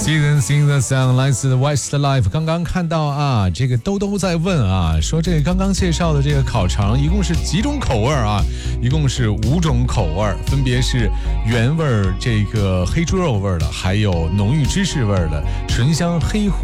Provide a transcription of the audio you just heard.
Didn't Sing the Song 来自 Westlife。 刚刚看到啊，这个兜兜在问啊，说这个刚刚介绍的这个烤肠一共是几种口味啊？一共是5种口味，分别是原味这个黑猪肉味的，还有浓郁芝士味的，醇香黑胡